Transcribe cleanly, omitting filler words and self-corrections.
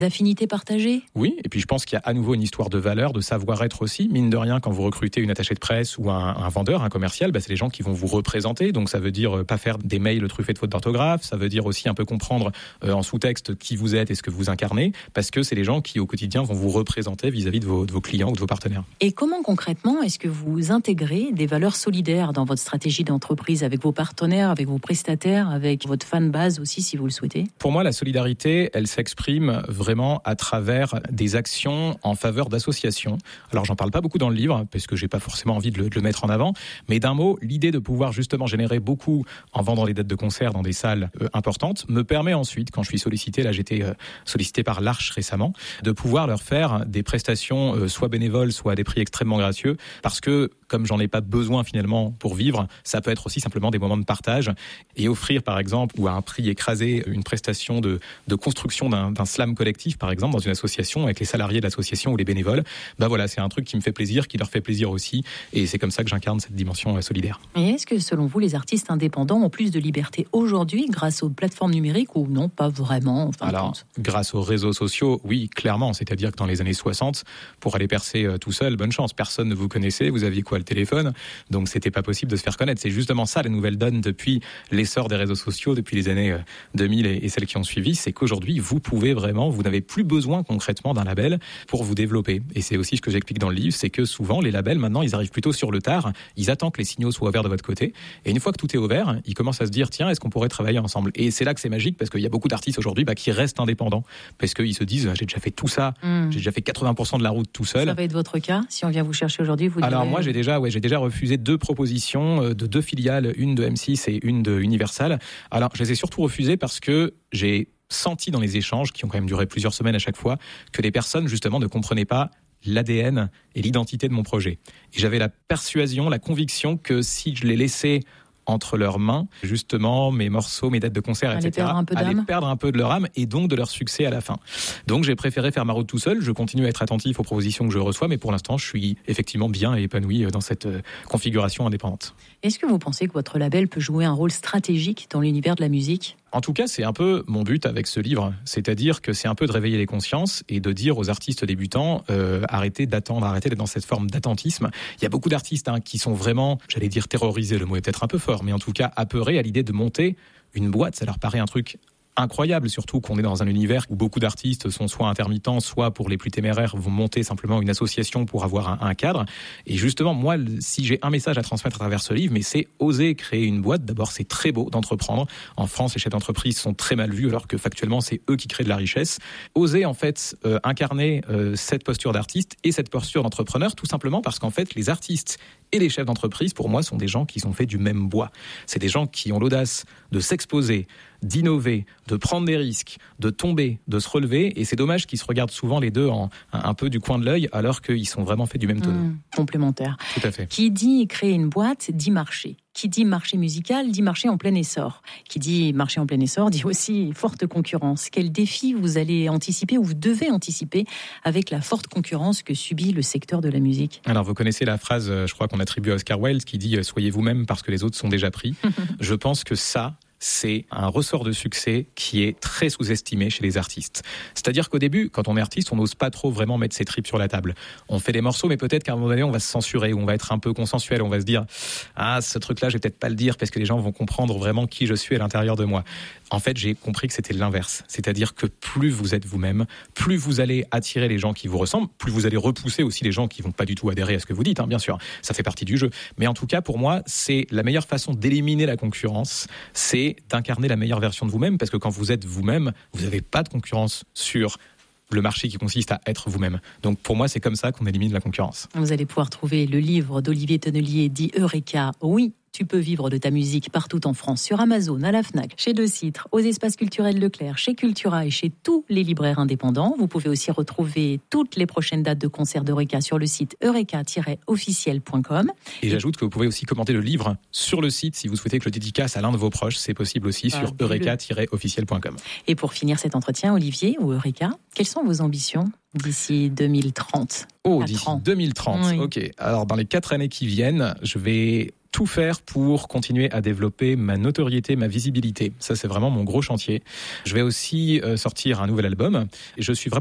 D'affinités partagées ? Oui, et puis je pense qu'il y a à nouveau une histoire de valeur, de savoir-être aussi. Mine de rien, quand vous recrutez une attachée de presse ou un vendeur, un commercial, c'est les gens qui vont vous représenter. Donc ça veut dire pas faire des mails truffés de fautes d'orthographe, ça veut dire aussi un peu comprendre en sous-texte qui vous êtes et ce que vous incarnez, parce que c'est les gens qui au quotidien vont vous représenter vis-à-vis de vos clients ou de vos partenaires. Et comment concrètement est-ce que vous intégrez des valeurs solidaires dans votre stratégie d'entreprise avec vos partenaires, avec vos prestataires, avec votre fanbase aussi si vous le souhaitez ? Pour moi, la solidarité, elle s'exprime vraiment à travers des actions en faveur d'associations. Alors, j'en parle pas beaucoup dans le livre, parce que j'ai pas forcément envie de le mettre en avant, mais d'un mot, l'idée de pouvoir justement générer beaucoup en vendant des dates de concert dans des salles importantes me permet ensuite, quand je suis sollicité, là j'étais sollicité par l'Arche récemment, de pouvoir leur faire des prestations soit bénévoles, soit à des prix extrêmement gracieux, parce que comme j'en ai pas besoin finalement pour vivre, ça peut être aussi simplement des moments de partage et offrir par exemple ou à un prix écrasé une prestation de construction d'un slam collectif par exemple dans une association avec les salariés de l'association ou les bénévoles. Voilà, c'est un truc qui me fait plaisir, qui leur fait plaisir aussi et c'est comme ça que j'incarne cette dimension solidaire. Et est-ce que selon vous les artistes indépendants ont plus de liberté aujourd'hui grâce aux plateformes numériques ou non, pas vraiment Alors, grâce aux réseaux sociaux, oui, clairement, c'est-à-dire que dans les années 60, pour aller percer tout seul, bonne chance, personne ne vous connaissait, vous aviez quoi, le téléphone, donc c'était pas possible de se faire connaître. C'est justement ça la nouvelle donne depuis l'essor des réseaux sociaux, depuis les années 2000 et celles qui ont suivi, c'est qu'aujourd'hui vous pouvez vraiment, vous n'avez plus besoin concrètement d'un label pour vous développer. Et c'est aussi ce que j'explique dans le livre, c'est que souvent les labels maintenant ils arrivent plutôt sur le tard, ils attendent que les signaux soient ouverts de votre côté, et une fois que tout est ouvert, ils commencent à se dire tiens, est-ce qu'on pourrait travailler ensemble? Et c'est là que c'est magique parce qu'il y a beaucoup d'artistes aujourd'hui qui restent indépendants parce qu'ils se disent j'ai déjà fait tout ça, j'ai déjà fait 80% de la route tout seul. Ça va être votre cas si on vient vous chercher aujourd'hui, vous direz... Alors moi j'ai déjà refusé 2 propositions de 2 filiales, une de M6 et une de Universal. Alors je les ai surtout refusées parce que j'ai senti dans les échanges, qui ont quand même duré plusieurs semaines à chaque fois, que les personnes justement ne comprenaient pas l'ADN et l'identité de mon projet. Et j'avais la persuasion, la conviction que si je les laissais entre leurs mains, justement, mes morceaux, mes dates de concert, etc., allaient perdre un peu de leur âme et donc de leur succès à la fin. Donc j'ai préféré faire ma route tout seul. Je continue à être attentif aux propositions que je reçois, mais pour l'instant, je suis effectivement bien et épanoui dans cette configuration indépendante. Est-ce que vous pensez que votre label peut jouer un rôle stratégique dans l'univers de la musique ? En tout cas, c'est un peu mon but avec ce livre, c'est-à-dire que c'est un peu de réveiller les consciences et de dire aux artistes débutants arrêtez d'attendre, arrêtez d'être dans cette forme d'attentisme. Il y a beaucoup d'artistes qui sont vraiment, j'allais dire terrorisés, le mot est peut-être un peu fort, mais en tout cas apeurés à l'idée de monter une boîte. Ça leur paraît un truc incroyable, surtout qu'on est dans un univers où beaucoup d'artistes sont soit intermittents, soit pour les plus téméraires vont monter simplement une association pour avoir un cadre. Et justement, moi, si j'ai un message à transmettre à travers ce livre, mais c'est oser créer une boîte. D'abord, c'est très beau d'entreprendre. En France, les chefs d'entreprise sont très mal vus, alors que factuellement, c'est eux qui créent de la richesse. Oser en fait incarner cette posture d'artiste et cette posture d'entrepreneur, tout simplement parce qu'en fait, les artistes et les chefs d'entreprise, pour moi, sont des gens qui sont faits du même bois. C'est des gens qui ont l'audace de s'exposer, d'innover, de prendre des risques, de tomber, de se relever. Et c'est dommage qu'ils se regardent souvent les deux un peu du coin de l'œil, alors qu'ils sont vraiment faits du même tonneau. Complémentaire. Tout à fait. Qui dit créer une boîte, dit marché. Qui dit marché musical, dit marché en plein essor. Qui dit marché en plein essor, dit aussi forte concurrence. Quel défi vous allez anticiper ou vous devez anticiper avec la forte concurrence que subit le secteur de la musique ? Alors, vous connaissez la phrase, je crois qu'on attribue à Oscar Wilde, qui dit « Soyez vous-même parce que les autres sont déjà pris ». Je pense que ça, c'est un ressort de succès qui est très sous-estimé chez les artistes. C'est-à-dire qu'au début, quand on est artiste, on n'ose pas trop vraiment mettre ses tripes sur la table. On fait des morceaux, mais peut-être qu'à un moment donné, on va se censurer, ou on va être un peu consensuel, on va se dire « Ah, ce truc-là, je vais peut-être pas le dire parce que les gens vont comprendre vraiment qui je suis à l'intérieur de moi ». En fait, j'ai compris que c'était l'inverse. C'est-à-dire que plus vous êtes vous-même, plus vous allez attirer les gens qui vous ressemblent, plus vous allez repousser aussi les gens qui vont pas du tout adhérer à ce que vous dites, bien sûr. Ça fait partie du jeu. Mais en tout cas, pour moi, c'est la meilleure façon d'éliminer la concurrence, c'est d'incarner la meilleure version de vous-même, parce que quand vous êtes vous-même, vous n'avez pas de concurrence sur le marché qui consiste à être vous-même. Donc pour moi, c'est comme ça qu'on élimine la concurrence. Vous allez pouvoir trouver le livre d'Olivier Tonnelier dit Eureka. Oui, tu peux vivre de ta musique partout en France, sur Amazon, à la Fnac, chez De Citre, aux espaces culturels Leclerc, chez Cultura et chez tous les libraires indépendants. Vous pouvez aussi retrouver toutes les prochaines dates de concerts d'Eureka sur le site eureka-officiel.com. Et j'ajoute que vous pouvez aussi commenter le livre sur le site si vous souhaitez que je le dédicace à l'un de vos proches. C'est possible aussi sur eureka-officiel.com. Et pour finir cet entretien, Olivier ou Eureka, quelles sont vos ambitions d'ici 2030 ? D'ici 2030, oui. Ok. Alors, dans les 4 années qui viennent, je vais tout faire pour continuer à développer ma notoriété, ma visibilité. Ça, c'est vraiment mon gros chantier. Je vais aussi sortir un nouvel album. Et je suis vraiment